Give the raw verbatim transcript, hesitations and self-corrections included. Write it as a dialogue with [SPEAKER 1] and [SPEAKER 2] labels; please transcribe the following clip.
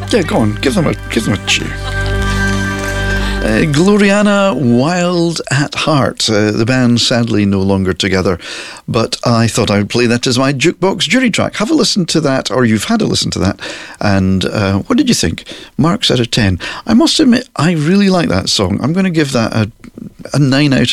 [SPEAKER 1] Yeah, go on, give them a give them a cheer. Uh, Gloriana, Wild at Heart. Uh, the band sadly no longer together, but I thought I would play that as my jukebox jury track. Have a listen to that, or you've had a listen to that, and uh, what did you think? Marks out of ten. I must admit, I really like that song. I'm going to give that a, a nine out